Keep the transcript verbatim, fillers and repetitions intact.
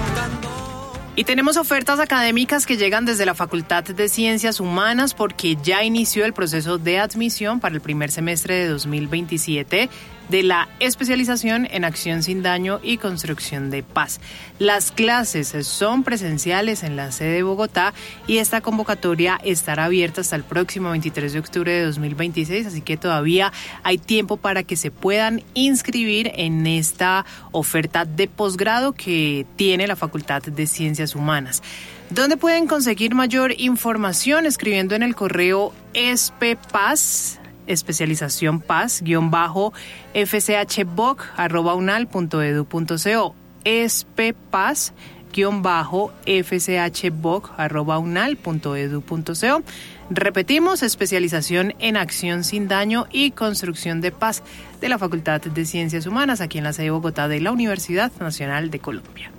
Y tenemos ofertas académicas que llegan desde la Facultad de Ciencias Humanas porque ya inició el proceso de admisión para el primer semestre de dos mil veintisiete de la especialización en acción sin daño y construcción de paz. Las clases son presenciales en la sede de Bogotá y esta convocatoria estará abierta hasta el próximo veintitrés de octubre de dos mil veintiséis, así que todavía hay tiempo para que se puedan inscribir en esta oferta de posgrado que tiene la Facultad de Ciencias Humanas. ¿Dónde pueden conseguir mayor información? Escribiendo en el correo espepaz, especialización paz, guión bajo, fchboc, arroba unal punto edu punto co, espepaz, guión bajo, fchboc, arroba unal punto edu punto co. Repetimos, especialización en acción sin daño y construcción de paz de la Facultad de Ciencias Humanas, aquí en la sede de Bogotá de la Universidad Nacional de Colombia.